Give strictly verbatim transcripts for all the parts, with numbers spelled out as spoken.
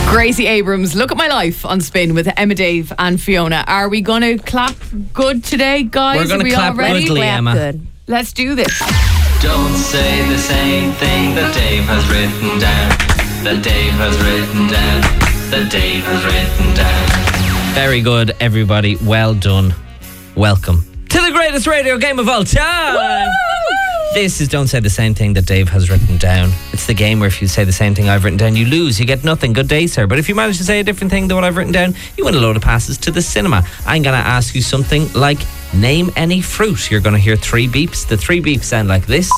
Gracie Abrams, Look at My Life on Spin with Emma, Dave and Fiona. Are we going to clap good today, guys? We're going to clap goodly, Emma. Good. Let's do this. Don't say the same thing that Dave has written down. That Dave has written down. That Dave has written down. Very good, everybody. Well done. Welcome to the greatest radio game of all time. Woo! This is Don't Say the Same Thing That Dave Has Written Down. It's the game where if you say the same thing I've written down, you lose. You get nothing. Good day, sir. But if you manage to say a different thing than what I've written down, you win a load of passes to the cinema. I'm going to ask you something like, name any fruit. You're going to hear three beeps. The three beeps sound like this.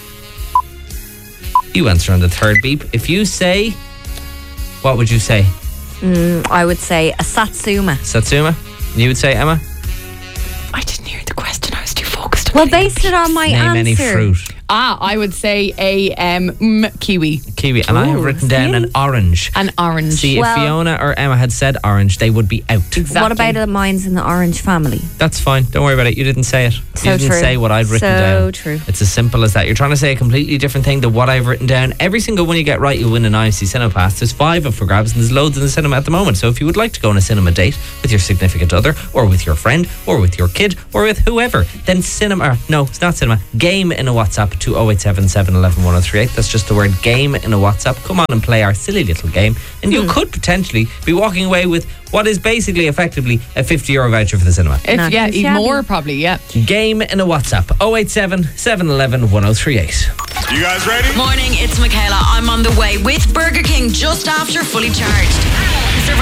You answer on the third beep. If you say, what would you say? Mm, I would say a satsuma. Satsuma? You would say, Emma? I didn't hear the question. I was too focused. Well, based it on my Name answer. any fruit. Ah, I would say a um, mm, kiwi. Kiwi. And I have written down see? an orange. An orange. See, Well- if Fiona or Emma had said orange, they would be out. Exactly. What about the mine's in the orange family? That's fine. Don't worry about it. You didn't say it. So you didn't true. say what I'd written So down. true. It's as simple as that. You're trying to say a completely different thing than what I've written down. Every single one you get right, you'll win an I F C Cinema Pass. There's five up for grabs, and there's loads in the cinema at the moment. So if you would like to go on a cinema date with your significant other, or with your friend, or with your kid, or with whoever, then cinema, or, no, it's not cinema, game in a WhatsApp to oh eight seven seven one one one oh three eight. That's just the word game in a WhatsApp. Come on and play our silly little game, and you could potentially be walking away with what is basically effectively a fifty euro voucher for the cinema. If, Not yeah, too even shabby. more probably, yeah. Game in a WhatsApp oh eight seven seven one one one oh three eight. You guys ready? Morning, it's Michaela. I'm on the way with Burger King just after Fully Charged.